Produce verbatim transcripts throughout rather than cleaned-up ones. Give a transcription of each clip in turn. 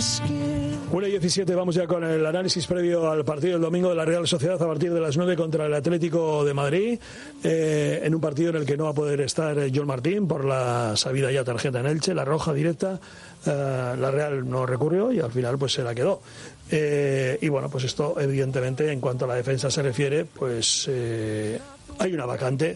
una y diecisiete, vamos ya con el análisis previo al partido del domingo de la Real Sociedad a partir de las nueve contra el Atlético de Madrid, eh, en un partido en el que no va a poder estar John Martín por la sabida ya tarjeta en Elche, la roja directa. Uh, la Real no recurrió y al final pues se la quedó. Eh, y bueno, pues esto evidentemente en cuanto a la defensa se refiere, pues eh, hay una vacante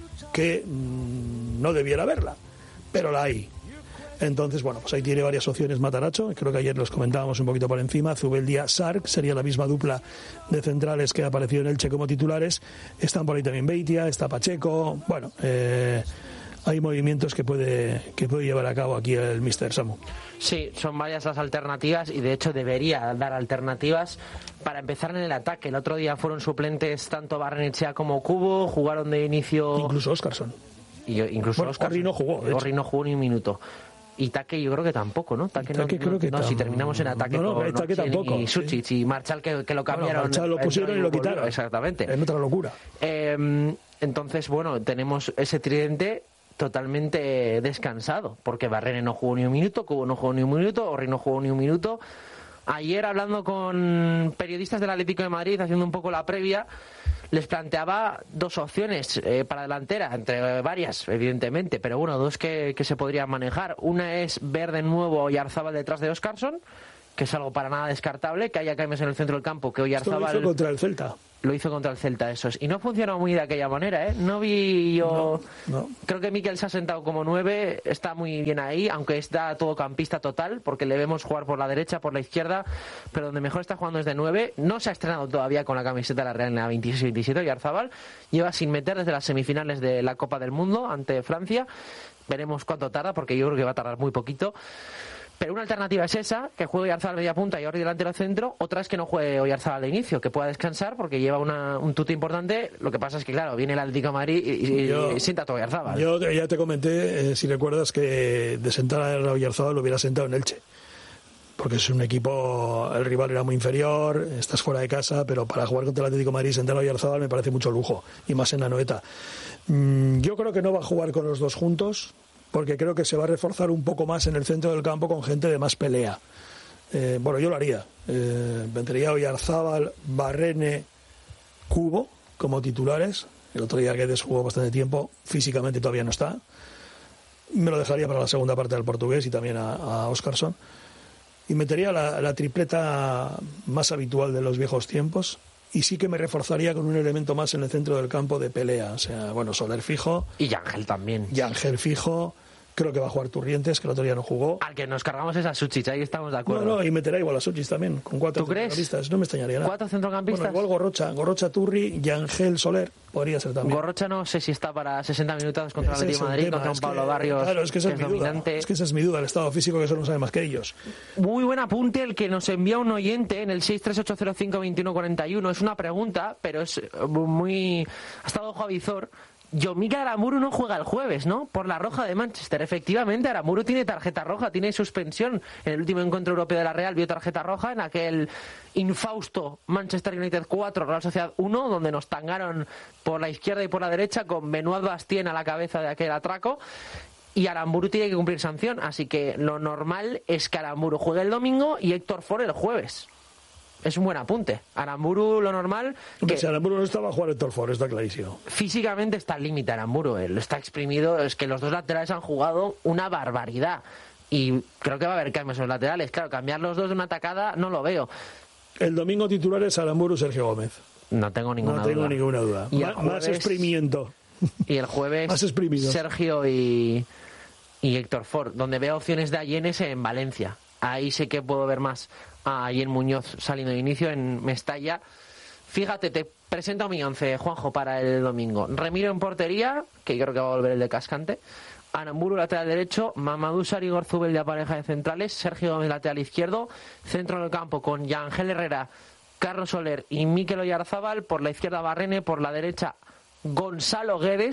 que mmm, no debiera haberla, pero la hay. Entonces, bueno, pues ahí tiene varias opciones Mataracho, creo que ayer los comentábamos un poquito por encima. Zubeldia, Sark, sería la misma dupla de centrales que ha aparecido en Elche como titulares. Están por ahí también Beitia, está Pacheco, bueno, eh, hay movimientos que puede que puede llevar a cabo aquí el míster Samu. Sí, son varias las alternativas y de hecho debería dar alternativas para empezar en el ataque. El otro día fueron suplentes tanto Barrenechea como Cubo, jugaron de inicio... Incluso Óscarson. Y, incluso bueno, Orri no jugó. Orri no jugó ni un minuto. Y Taque yo creo que tampoco, ¿no? Taque, Taque no, creo que no, no si terminamos en ataque no, no, con Taque tampoco, y Suchic sí. y Marchal que, que lo cambiaron. Bueno, Marchal lo pusieron y lo quitaron. Exactamente. Es otra locura. Eh, entonces, bueno, tenemos ese tridente totalmente descansado, porque Barrene no jugó ni un minuto, Cubo no jugó ni un minuto, Orri no jugó ni un minuto. Ayer, hablando con periodistas del Atlético de Madrid, haciendo un poco la previa, les planteaba dos opciones eh, para delantera, entre varias, evidentemente, pero bueno, dos que, que se podrían manejar. Una es ver de nuevo a Oyarzábal detrás de Óscarson, que es algo para nada descartable, que haya cambios en el centro del campo, que Oyarzábal... Esto lo hizo contra el Celta. Lo hizo contra el Celta, eso es. Y no funcionó muy de aquella manera, ¿eh? No vi yo... No, no. Creo que Mikel se ha sentado como nueve, está muy bien ahí, aunque está todo campista total, porque le vemos jugar por la derecha, por la izquierda, pero donde mejor está jugando es de nueve. No se ha estrenado todavía con la camiseta de la Real en la veintiséis veintisiete, Oyarzábal. Lleva sin meter desde las semifinales de la Copa del Mundo ante Francia. Veremos cuánto tarda, porque yo creo que va a tardar muy poquito. Pero una alternativa es esa, que juegue Oyarzábal media punta y Orri delantero centro. Otra es que no juegue Oyarzábal de inicio, que pueda descansar porque lleva una, un tute importante. Lo que pasa es que, claro, viene el Atlético de Madrid y, y, yo, y sienta todo Oyarzábal. Yo ya te comenté, eh, si recuerdas, que de sentar a Oyarzábal lo hubiera sentado en Elche. Porque es un equipo, el rival era muy inferior, estás fuera de casa, pero para jugar contra el Atlético de Madrid y sentar a Oyarzábal me parece mucho lujo, y más en la Noeta. Mm, yo creo que no va a jugar con los dos juntos, porque creo que se va a reforzar un poco más en el centro del campo con gente de más pelea. Eh, bueno, yo lo haría. Eh, vendría Oyarzábal, Barrene, Cubo como titulares. El otro día Guedes jugó bastante tiempo, físicamente todavía no está. Me lo dejaría para la segunda parte del portugués y también a, a Óscarson. Y metería la, la tripleta más habitual de los viejos tiempos. Y sí que me reforzaría con un elemento más en el centro del campo de pelea. O sea, bueno, Soler fijo. Y Yangel también. Yangel fijo. Creo que va a jugar Turrientes, que el otro día no jugó. Al que nos cargamos es a Suchic, ahí estamos de acuerdo. No, no, y meterá igual a Suchic también, con cuatro centrocampistas. No me extrañaría nada. ¿Cuatro centrocampistas? Bueno, igual Gorrocha, Gorrocha, Turri, Yangel, Soler, podría ser también. Gorrocha no sé si está para sesenta minutos contra el Atlético de Madrid, contra un Pablo que, Barrios, claro, es que, esa que es, es mi dominante. Duda. Es que esa es mi duda, el estado físico, que eso no sabe más que ellos. Muy buen apunte el que nos envía un oyente en el seis tres ocho cero cinco dos uno cuatro uno. Es una pregunta, pero es muy... Ha estado Javizor. Yo, Mikel Aramburu no juega el jueves, ¿no? Por la roja de Manchester. Efectivamente, Aramburu tiene tarjeta roja, tiene suspensión. En el último encuentro europeo de la Real vio tarjeta roja en aquel infausto Manchester United cuatro, Real Sociedad uno, donde nos tangaron por la izquierda y por la derecha con Benoit Bastien a la cabeza de aquel atraco. Y Aramburu tiene que cumplir sanción, así que lo normal es que Aramburu juegue el domingo y Héctor Ford el jueves. Es un buen apunte. Aramburu, lo normal... Que si Aramburu no estaba a jugar Héctor Ford, está clarísimo. Físicamente está al límite Aramburu. Él está exprimido. Es que los dos laterales han jugado una barbaridad. Y creo que va a haber cambios en los laterales. Claro, cambiar los dos de una tacada no lo veo. El domingo titular es Aramburu, Sergio Gómez. No tengo ninguna no duda. No tengo ninguna duda. Y M- jueves, más exprimiento. Y el jueves más Sergio y, y Héctor Ford. Donde veo opciones de Allenes en Valencia. Ahí sé que puedo ver más a Ayen Muñoz saliendo de inicio en Mestalla. Fíjate, te presento mi once, Juanjo, para el domingo. Remiro en portería, que yo creo que va a volver el de Cascante. Aramburu, lateral derecho. Mamadou Sarri, Zubel de pareja de centrales. Sergio Gómez, lateral izquierdo. Centro del campo con Yangel Herrera, Carlos Soler y Mikel Oyarzábal. Por la izquierda Barrene, por la derecha Gonzalo Guedes.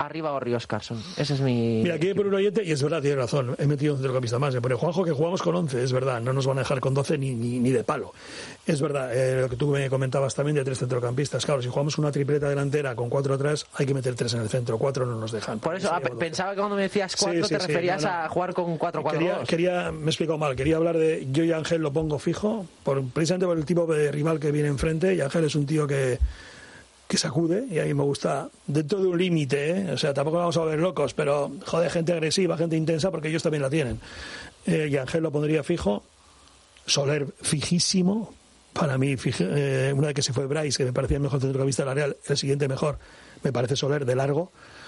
arriba Gorri Óscarson. Ese es mi... Mira, aquí hay por un oyente, y es verdad, tiene razón, he metido un centrocampista más, me pone Juanjo que jugamos con once, es verdad, no nos van a dejar con doce ni, ni, ni de palo. Es verdad, eh, lo que tú me comentabas también de tres centrocampistas, claro, si jugamos una tripleta delantera con cuatro atrás, hay que meter tres en el centro, cuatro no nos dejan. Por eso, ah, pensaba que cuando me decías cuatro sí, sí, te referías sí, no, no. a jugar con cuatro cuatro dos. Quería, quería, me he explicado mal, quería hablar de yo y Ángel lo pongo fijo, por, precisamente por el tipo de rival que viene enfrente, y Ángel es un tío que que sacude, y a mí me gusta dentro de un límite, ¿eh? O sea, tampoco vamos a ver locos, pero joder, gente agresiva, gente intensa, porque ellos también la tienen. Eh, y Ángel lo pondría fijo, Soler fijísimo, para mí, fije, eh, una vez que se fue Bryce, que me parecía el mejor centrocampista de la Real, el siguiente mejor, me parece Soler de largo.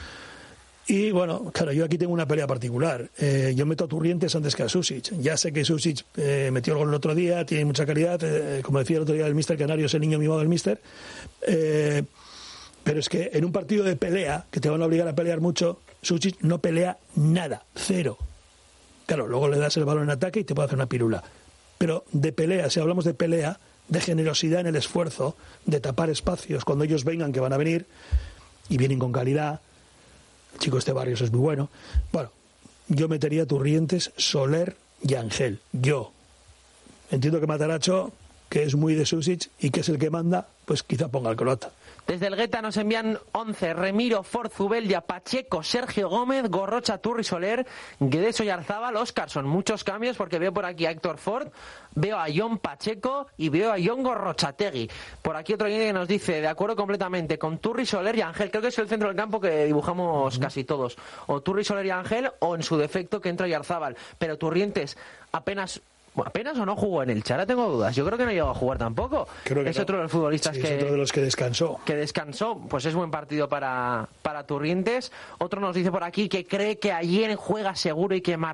Y bueno, claro, yo aquí tengo una pelea particular. Eh, yo meto a Turrientes antes que a Susic. Ya sé que Susic eh, metió el gol el otro día, tiene mucha calidad, eh, como decía el otro día el míster Canario, es el niño mimado del míster. Eh, pero es que en un partido de pelea, que te van a obligar a pelear mucho, Susic no pelea nada, cero. Claro, luego le das el balón en ataque y te puede hacer una pirula. Pero de pelea, si hablamos de pelea, de generosidad en el esfuerzo, de tapar espacios cuando ellos vengan, que van a venir, y vienen con calidad. El chico este Barrios es muy bueno. Bueno, yo metería Turrientes, Soler y Ángel. Yo entiendo que Mataracho, que es muy de Susic y que es el que manda, pues quizá ponga el croata. Desde el Gueta nos envían once: Remiro, Ford, Zubeldia, Pacheco, Sergio Gómez, Gorrocha, Turri, Soler, Guedes, Oyarzábal, Óscarson. Muchos cambios porque veo por aquí a Héctor Ford, veo a John Pacheco y veo a John Gorrochategui. Por aquí otro que nos dice, de acuerdo completamente con Turri, Soler y Ángel. Creo que es el centro del campo que dibujamos uh-huh. casi todos. O Turri, Soler y Ángel, o en su defecto que entra Oyarzábal. Pero Turrientes apenas... Bueno, apenas o no jugó en el Chara, tengo dudas. Yo creo que no llegó a jugar tampoco. Creo que es no. otro de los futbolistas sí, que... es otro de los que descansó. Que descansó. Pues es buen partido para, para Turrientes. Otro nos dice por aquí que cree que ayer juega seguro y que